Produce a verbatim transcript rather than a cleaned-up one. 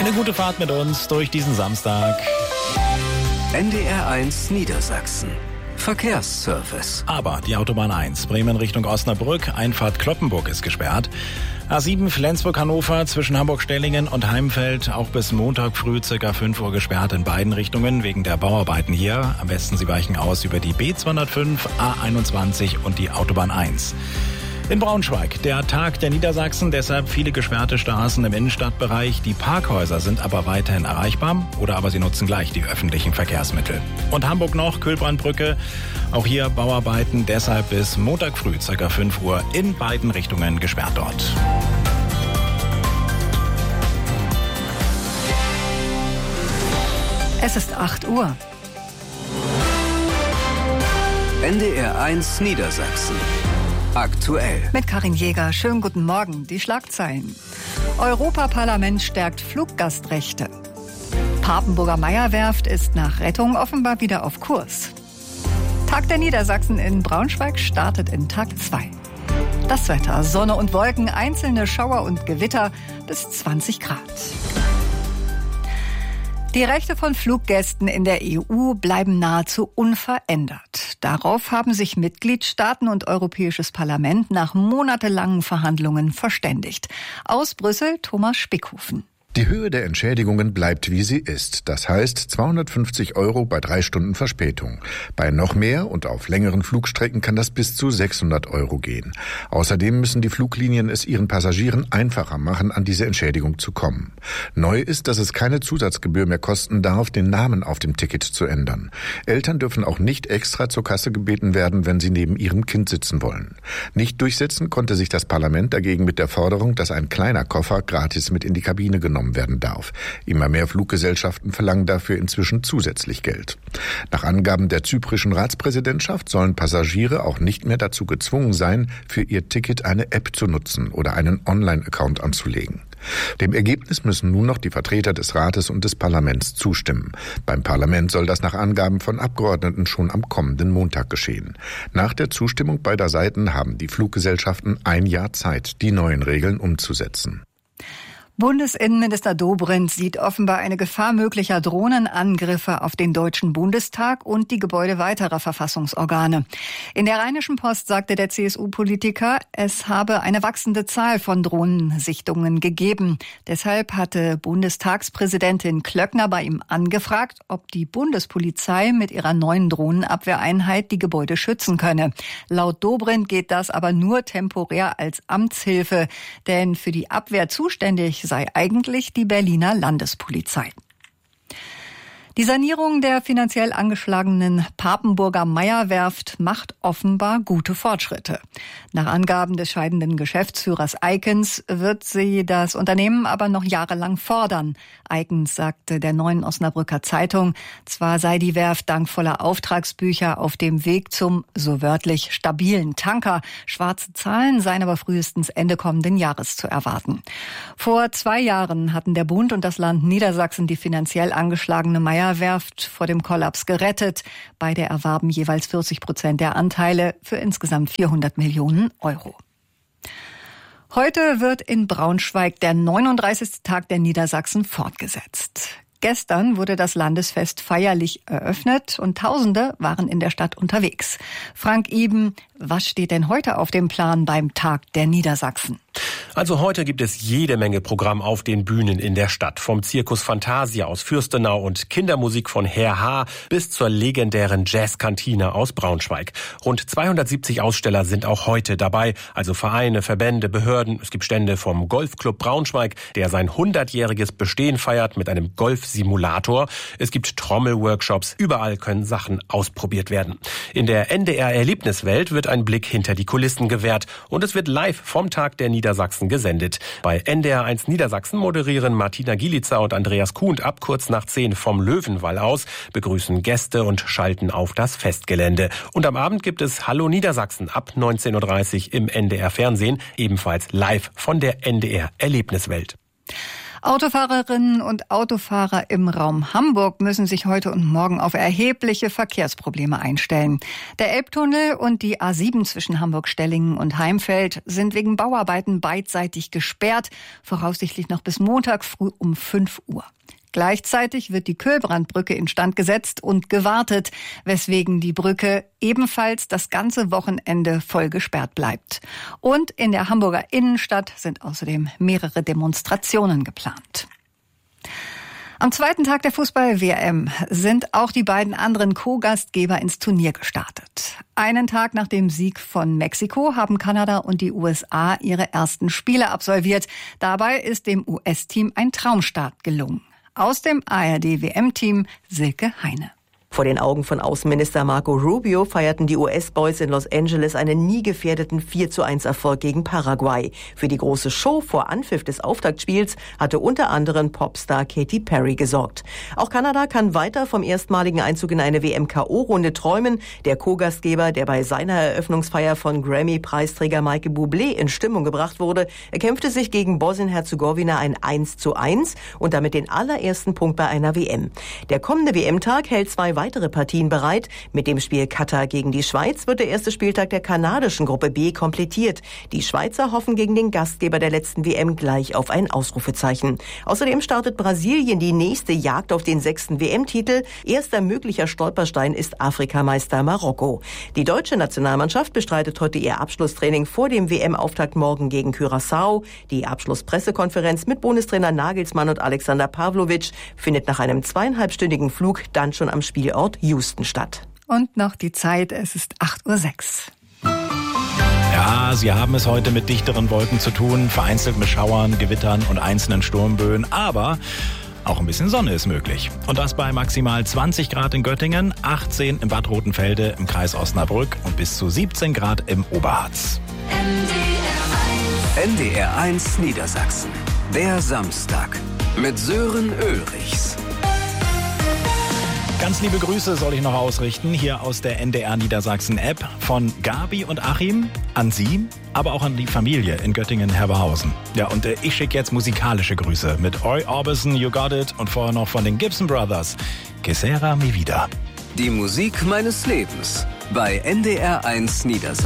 Eine gute Fahrt mit uns durch diesen Samstag. N D R eins Niedersachsen. Verkehrsservice. Aber die Autobahn eins, Bremen Richtung Osnabrück, Einfahrt Cloppenburg ist gesperrt. A sieben Flensburg-Hannover zwischen Hamburg-Stellingen und Heimfeld auch bis Montag früh ca. fünf Uhr gesperrt in beiden Richtungen wegen der Bauarbeiten hier. Am besten Sie weichen aus über die B zweihundertfünf, A einundzwanzig und die Autobahn eins. In Braunschweig, der Tag der Niedersachsen, deshalb viele gesperrte Straßen im Innenstadtbereich. Die Parkhäuser sind aber weiterhin erreichbar oder aber Sie nutzen gleich die öffentlichen Verkehrsmittel. Und Hamburg noch, Kühlbrandbrücke, auch hier Bauarbeiten, deshalb bis Montag früh ca. fünf Uhr in beiden Richtungen gesperrt dort. Es ist acht Uhr. N D R eins Niedersachsen. Aktuell. Mit Karin Jäger. Schönen guten Morgen. Die Schlagzeilen. Europaparlament stärkt Fluggastrechte. Papenburger Meierwerft ist nach Rettung offenbar wieder auf Kurs. Tag der Niedersachsen in Braunschweig startet in Tag zwei. Das Wetter, Sonne und Wolken, einzelne Schauer und Gewitter bis zwanzig Grad. Die Rechte von Fluggästen in der E U bleiben nahezu unverändert. Darauf haben sich Mitgliedstaaten und Europäisches Parlament nach monatelangen Verhandlungen verständigt. Aus Brüssel Thomas Spickhofen. Die Höhe der Entschädigungen bleibt, wie sie ist. Das heißt zweihundertfünfzig Euro bei drei Stunden Verspätung. Bei noch mehr und auf längeren Flugstrecken kann das bis zu sechshundert Euro gehen. Außerdem müssen die Fluglinien es ihren Passagieren einfacher machen, an diese Entschädigung zu kommen. Neu ist, dass es keine Zusatzgebühr mehr kosten darf, den Namen auf dem Ticket zu ändern. Eltern dürfen auch nicht extra zur Kasse gebeten werden, wenn sie neben ihrem Kind sitzen wollen. Nicht durchsetzen konnte sich das Parlament dagegen mit der Forderung, dass ein kleiner Koffer gratis mit in die Kabine genommen werden darf. Immer mehr Fluggesellschaften verlangen dafür inzwischen zusätzlich Geld. Nach Angaben der zyprischen Ratspräsidentschaft sollen Passagiere auch nicht mehr dazu gezwungen sein, für ihr Ticket eine App zu nutzen oder einen Online-Account anzulegen. Dem Ergebnis müssen nun noch die Vertreter des Rates und des Parlaments zustimmen. Beim Parlament soll das nach Angaben von Abgeordneten schon am kommenden Montag geschehen. Nach der Zustimmung beider Seiten haben die Fluggesellschaften ein Jahr Zeit, die neuen Regeln umzusetzen. Bundesinnenminister Dobrindt sieht offenbar eine Gefahr möglicher Drohnenangriffe auf den Deutschen Bundestag und die Gebäude weiterer Verfassungsorgane. In der Rheinischen Post sagte der C S U-Politiker, es habe eine wachsende Zahl von Drohnensichtungen gegeben. Deshalb hatte Bundestagspräsidentin Klöckner bei ihm angefragt, ob die Bundespolizei mit ihrer neuen Drohnenabwehreinheit die Gebäude schützen könne. Laut Dobrindt geht das aber nur temporär als Amtshilfe, denn für die Abwehr zuständig sei eigentlich die Berliner Landespolizei. Die Sanierung der finanziell angeschlagenen Papenburger Meierwerft macht offenbar gute Fortschritte. Nach Angaben des scheidenden Geschäftsführers Eikens wird sie das Unternehmen aber noch jahrelang fordern. Eikens sagte der Neuen Osnabrücker Zeitung, zwar sei die Werft dank voller Auftragsbücher auf dem Weg zum, so wörtlich, stabilen Tanker. Schwarze Zahlen seien aber frühestens Ende kommenden Jahres zu erwarten. Vor zwei Jahren hatten der Bund und das Land Niedersachsen die finanziell angeschlagene Meierwerft Werft vor dem Kollaps gerettet. Beide erwarben jeweils vierzig Prozent der Anteile für insgesamt vierhundert Millionen Euro. Heute wird in Braunschweig der neununddreißigste Tag der Niedersachsen fortgesetzt. Gestern wurde das Landesfest feierlich eröffnet und Tausende waren in der Stadt unterwegs. Frank Iben, was steht denn heute auf dem Plan beim Tag der Niedersachsen? Also heute gibt es jede Menge Programm auf den Bühnen in der Stadt. Vom Zirkus Fantasia aus Fürstenau und Kindermusik von Herr H. bis zur legendären Jazzkantine aus Braunschweig. Rund zweihundertsiebzig Aussteller sind auch heute dabei. Also Vereine, Verbände, Behörden. Es gibt Stände vom Golfclub Braunschweig, der sein hundertjähriges Bestehen feiert mit einem Golfsimulator. Es gibt Trommelworkshops. Überall können Sachen ausprobiert werden. In der N D R-Erlebniswelt wird ein Blick hinter die Kulissen gewährt. Und es wird live vom Tag der Niedersachsen gesendet. Bei N D R eins Niedersachsen moderieren Martina Gielitzer und Andreas Kuhn ab kurz nach zehn vom Löwenwall aus, begrüßen Gäste und schalten auf das Festgelände. Und am Abend gibt es Hallo Niedersachsen ab neunzehn Uhr dreißig im N D R Fernsehen, ebenfalls live von der N D R Erlebniswelt. Autofahrerinnen und Autofahrer im Raum Hamburg müssen sich heute und morgen auf erhebliche Verkehrsprobleme einstellen. Der Elbtunnel und die A sieben zwischen Hamburg-Stellingen und Heimfeld sind wegen Bauarbeiten beidseitig gesperrt, voraussichtlich noch bis Montag früh um fünf Uhr. Gleichzeitig wird die Kühlbrandbrücke instand gesetzt und gewartet, weswegen die Brücke ebenfalls das ganze Wochenende voll gesperrt bleibt. Und in der Hamburger Innenstadt sind außerdem mehrere Demonstrationen geplant. Am zweiten Tag der Fußball-W M sind auch die beiden anderen Co-Gastgeber ins Turnier gestartet. Einen Tag nach dem Sieg von Mexiko haben Kanada und die U S A ihre ersten Spiele absolviert. Dabei ist dem U S-Team ein Traumstart gelungen. Aus dem A R D-W M-Team Silke Heine. Vor den Augen von Außenminister Marco Rubio feierten die U S-Boys in Los Angeles einen nie gefährdeten vier zu eins Erfolg gegen Paraguay. Für die große Show vor Anpfiff des Auftaktspiels hatte unter anderem Popstar Katy Perry gesorgt. Auch Kanada kann weiter vom erstmaligen Einzug in eine W M-K O-Runde träumen. Der Co-Gastgeber, der bei seiner Eröffnungsfeier von Grammy-Preisträger Michael Bublé in Stimmung gebracht wurde, erkämpfte sich gegen Bosnien-Herzegowina ein eins zu eins und damit den allerersten Punkt bei einer W M. Der kommende W M-Tag hält zwei weitere Partien bereit. Mit dem Spiel Katar gegen die Schweiz wird der erste Spieltag der kanadischen Gruppe B komplettiert. Die Schweizer hoffen gegen den Gastgeber der letzten W M gleich auf ein Ausrufezeichen. Außerdem startet Brasilien die nächste Jagd auf den sechsten W M-Titel. Erster möglicher Stolperstein ist Afrikameister Marokko. Die deutsche Nationalmannschaft bestreitet heute ihr Abschlusstraining vor dem W M-Auftakt morgen gegen Curaçao. Die Abschlusspressekonferenz mit Bundestrainer Nagelsmann und Alexander Pavlovic findet nach einem zweieinhalbstündigen Flug dann schon am Spielort Houston statt. Und noch die Zeit, es ist acht Uhr sechs. Ja, Sie haben es heute mit dichteren Wolken zu tun, vereinzelt mit Schauern, Gewittern und einzelnen Sturmböen, aber auch ein bisschen Sonne ist möglich. Und das bei maximal zwanzig Grad in Göttingen, achtzehn im Bad Rotenfelde, im Kreis Osnabrück und bis zu siebzehn Grad im Oberharz. N D R eins Niedersachsen. Der Samstag mit Sören Ulrichs. Ganz liebe Grüße soll ich noch ausrichten, hier aus der N D R Niedersachsen App von Gabi und Achim an Sie, aber auch an die Familie in Göttingen-Herberhausen. Ja, und äh, ich schicke jetzt musikalische Grüße mit Roy Orbison, You Got It und vorher noch von den Gibson Brothers, Que Sera Mi Vida. Die Musik meines Lebens bei N D R eins Niedersachsen.